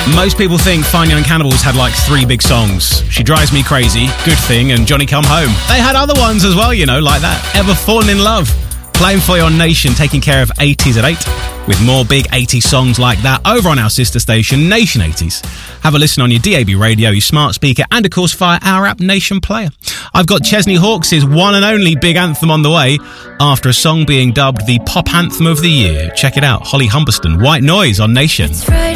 Most people think Fine Young Cannibals had like 3 big songs. She Drives Me Crazy, Good Thing and Johnny Come Home. They had other ones as well, you know, like that Ever Fallen in Love. Playing for your nation, taking care of 80s at 8. With more big 80s songs like that over on our sister station, Nation 80s. Have a listen on your DAB radio, your smart speaker, and of course via our app Nation Player. I've got Chesney Hawkes' one and only big anthem on the way after a song being dubbed the pop anthem of the year. Check it out, Holly Humberston, White Noise on Nation.